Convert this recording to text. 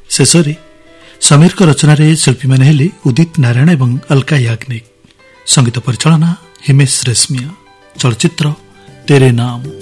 शेषରେ समीरको रचनाରେ शिल्पीମାନେ हेले उदित नारायण एवं अलका याग्निक। संगीत परिचालना हिमेश रेशमिया। चलचित्र तेरे नाम।